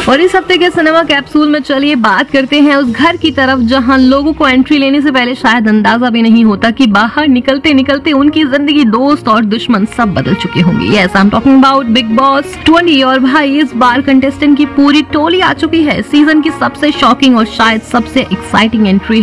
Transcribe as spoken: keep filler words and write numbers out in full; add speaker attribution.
Speaker 1: और इस हफ्ते के सिनेमा कैप्सूल में चलिए बात करते हैं उस घर की तरफ जहां लोगों को एंट्री लेने से पहले शायद अंदाजा भी नहीं होता कि बाहर निकलते निकलते उनकी जिंदगी, दोस्त और दुश्मन सब बदल चुके होंगे। Yes, I am talking about big boss twenty. और भाई इस बार कंटेस्टेंट की पूरी टोली आ चुकी है। सीजन की सबसे शॉकिंग और शायद सबसे एक्साइटिंग एंट्री